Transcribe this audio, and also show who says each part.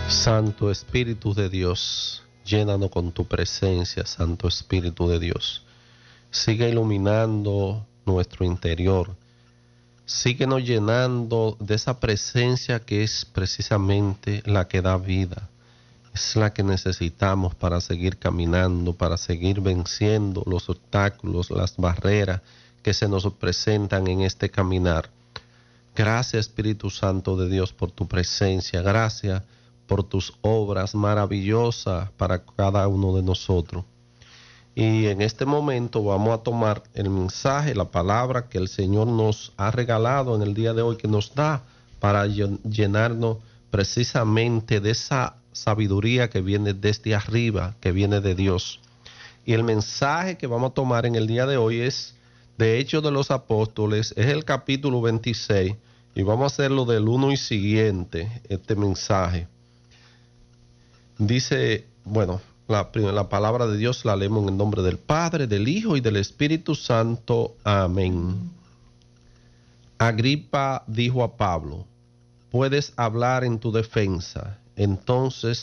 Speaker 1: Santo Espíritu de Dios, llénanos con tu presencia, Santo Espíritu de Dios. Sigue iluminando nuestro interior. Síguenos llenando de esa presencia que es precisamente la que da vida. Es la que necesitamos para seguir caminando, para seguir venciendo los obstáculos, las barreras que se nos presentan en este caminar. Gracias, Espíritu Santo de Dios, por tu presencia. Gracias por tus obras maravillosas para cada uno de nosotros. Y en este momento vamos a tomar el mensaje, la palabra que el Señor nos ha regalado en el día de hoy, que nos da para llenarnos precisamente de esa sabiduría que viene desde arriba, que viene de Dios. Y el mensaje que vamos a tomar en el día de hoy es de Hechos de los Apóstoles, es el capítulo 26, y vamos a hacerlo del 1 y siguiente, este mensaje. Dice, bueno, la palabra de Dios la leemos en el nombre del Padre, del Hijo y del Espíritu Santo. Amén. Agripa dijo a Pablo: puedes hablar en tu defensa. Entonces